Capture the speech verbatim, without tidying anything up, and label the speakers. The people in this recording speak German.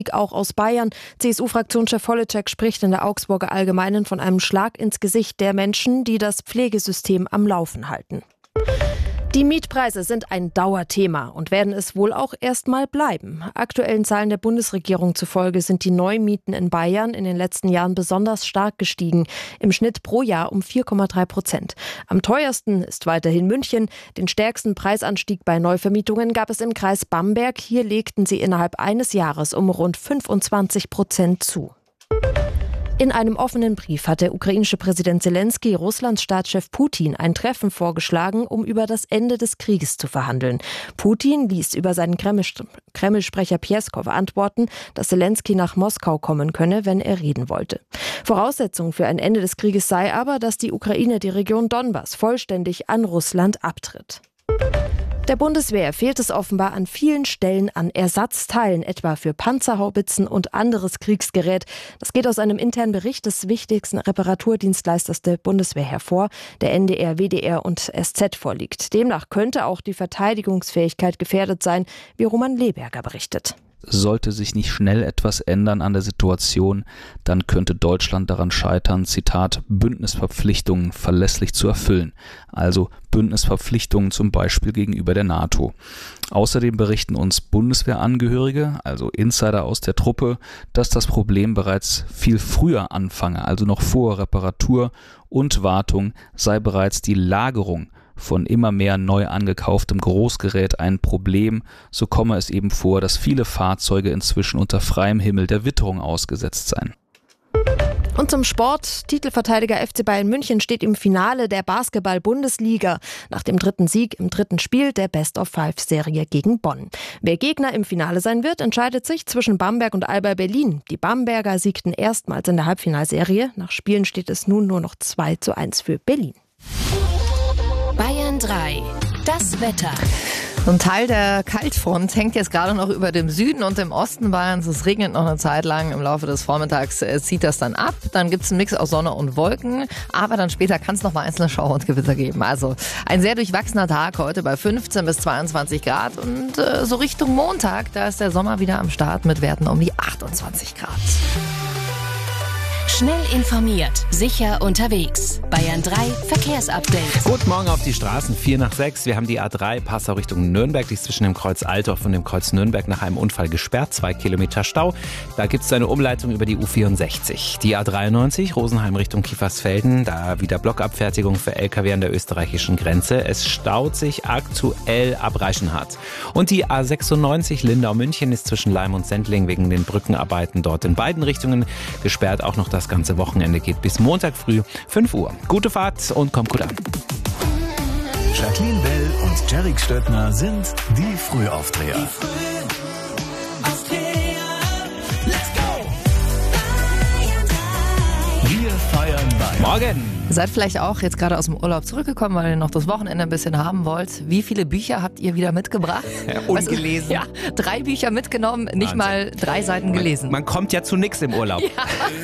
Speaker 1: Auch aus Bayern. C S U-Fraktionschef Holitschek spricht in der Augsburger Allgemeinen von einem Schlag ins Gesicht der Menschen, die das Pflegesystem am Laufen halten. Die Mietpreise sind ein Dauerthema und werden es wohl auch erstmal bleiben. Aktuellen Zahlen der Bundesregierung zufolge sind die Neumieten in Bayern in den letzten Jahren besonders stark gestiegen. Im Schnitt pro Jahr um vier Komma drei Prozent. Am teuersten ist weiterhin München. Den stärksten Preisanstieg bei Neuvermietungen gab es im Kreis Bamberg. Hier legten sie innerhalb eines Jahres um rund fünfundzwanzig Prozent zu. In einem offenen Brief hat der ukrainische Präsident Zelensky Russlands Staatschef Putin ein Treffen vorgeschlagen, um über das Ende des Krieges zu verhandeln. Putin ließ über seinen Kreml-Sprecher Pjeskow antworten, dass Zelensky nach Moskau kommen könne, wenn er reden wollte. Voraussetzung für ein Ende des Krieges sei aber, dass die Ukraine die Region Donbass vollständig an Russland abtritt. Der Bundeswehr fehlt es offenbar an vielen Stellen an Ersatzteilen, etwa für Panzerhaubitzen und anderes Kriegsgerät. Das geht aus einem internen Bericht des wichtigsten Reparaturdienstleisters der Bundeswehr hervor, der N D R, W D R und S Z vorliegt. Demnach könnte auch die Verteidigungsfähigkeit gefährdet sein, wie Roman Leberger berichtet.
Speaker 2: Sollte sich nicht schnell etwas ändern an der Situation, dann könnte Deutschland daran scheitern, Zitat, Bündnisverpflichtungen verlässlich zu erfüllen. Also Bündnisverpflichtungen zum Beispiel gegenüber der NATO. Außerdem berichten uns Bundeswehrangehörige, also Insider aus der Truppe, dass das Problem bereits viel früher anfange, also noch vor Reparatur und Wartung sei bereits die Lagerung von immer mehr neu angekauftem Großgerät ein Problem, so komme es eben vor, dass viele Fahrzeuge inzwischen unter freiem Himmel der Witterung ausgesetzt seien.
Speaker 1: Und zum Sport. Titelverteidiger F C Bayern München steht im Finale der Basketball-Bundesliga. Nach dem dritten Sieg im dritten Spiel der Best-of-Five-Serie gegen Bonn. Wer Gegner im Finale sein wird, entscheidet sich zwischen Bamberg und Alba Berlin. Die Bamberger siegten erstmals in der Halbfinalserie. Nach Spielen steht es nun nur noch zwei zu eins für Berlin.
Speaker 3: Bayern drei. Das Wetter.
Speaker 4: So ein Teil der Kaltfront hängt jetzt gerade noch über dem Süden und dem Osten Bayerns. Es regnet noch eine Zeit lang. Im Laufe des Vormittags äh, zieht das dann ab. Dann gibt es einen Mix aus Sonne und Wolken. Aber dann später kann es noch mal einzelne Schauer und Gewitter geben. Also ein sehr durchwachsener Tag heute bei fünfzehn bis zweiundzwanzig Grad. Und äh, so Richtung Montag, da ist der Sommer wieder am Start mit Werten um die achtundzwanzig Grad.
Speaker 3: Schnell informiert, sicher unterwegs. Bayern drei Verkehrsupdate.
Speaker 5: Guten Morgen auf die Straßen, vier nach sechs. Wir haben die A drei Passau Richtung Nürnberg. Die ist zwischen dem Kreuz Altdorf und dem Kreuz Nürnberg nach einem Unfall gesperrt. Zwei Kilometer Stau. Da gibt es eine Umleitung über die U vierundsechzig. Die A dreiundneunzig Rosenheim Richtung Kiefersfelden. Da wieder Blockabfertigung für L K W an der österreichischen Grenze. Es staut sich aktuell ab Reichenhard. Und die A sechsundneunzig Lindau-München ist zwischen Leim und Sendling wegen den Brückenarbeiten dort in beiden Richtungen gesperrt. Auch noch das ganze Wochenende geht bis Montag früh fünf Uhr. Gute Fahrt und kommt gut an.
Speaker 6: Jacqueline Bell und Jerick Stöttner sind die Frühaufdreher. Die Frühaufdreher. Let's go! Wir feiern Bayern.
Speaker 5: Morgen!
Speaker 4: Ihr seid vielleicht auch jetzt gerade aus dem Urlaub zurückgekommen, weil ihr noch das Wochenende ein bisschen haben wollt. Wie viele Bücher habt ihr wieder mitgebracht?
Speaker 5: Ja, ungelesen.
Speaker 4: Ja, drei Bücher mitgenommen, nicht
Speaker 5: Wahnsinn.
Speaker 4: Mal drei Seiten gelesen.
Speaker 5: Man, man kommt ja zu nichts im Urlaub.
Speaker 4: Ja.